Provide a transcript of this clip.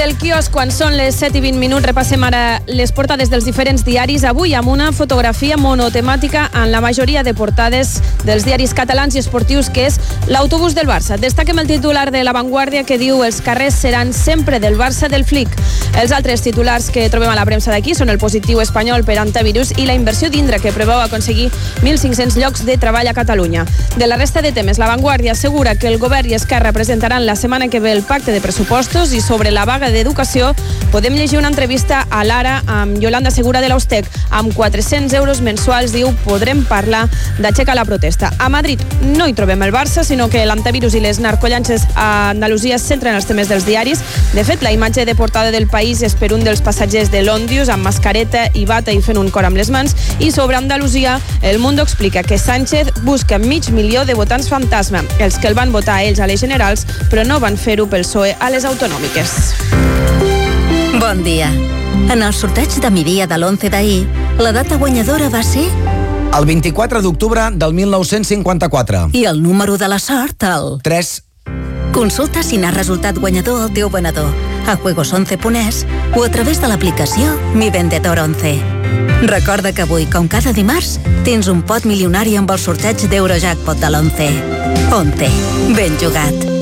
del quiosc, quan són les 7:20, repassem ara les portades dels diferents diaris. Avui amb una fotografia monotemàtica en la majoria de portades dels diaris catalans i esportius, que és l'autobús del Barça. Destaquem el titular de La Vanguardia, que diu: els carrers seran sempre del Barça del Flick. Els altres titulars que trobem a la premsa d'aquí són el positiu espanyol per antivirus i la inversió d'Indra, que preveu aconseguir 1.500 llocs de treball a Catalunya. De la resta de temes, La Vanguardia assegura que el govern i Esquerra presentaran la setmana que ve el pacte de pressupostos, i sobre la vaga d'educació podem llegir una entrevista a l'Ara amb Yolanda Segura de l'Austec. Amb 400 euros mensuals, diu, podrem parlar d'aixecar la protesta. A Madrid no hi trobem el Barça, sinó que l'antivirus i les narcollanxes a Andalusia es centren els temes dels diaris. De fet, la imatge de portada del País és per un dels passatgers de l'Òndius amb mascareta i bata i fent un cor amb les mans. I sobre Andalusia, El Mundo explica que Sánchez busca 500.000 de votants fantasma, els que el van votar a ells a les generals, però no van fer-ho pel PSOE a les autonòmiques. Bon dia. En el sorteig de migdia de l'11 d'ahir, la data guanyadora va ser... El 24 d'octubre del 1954. I el número de la sort, el... 3. Consulta si n'ha resultat guanyador el teu venedor a juegos11.es o a través de l'aplicació Mi Vendedor 11. Recorda que avui, com cada dimarts, tens un pot milionari amb el sorteig d'Eurojackpot de l'11. 11. Ben jugat.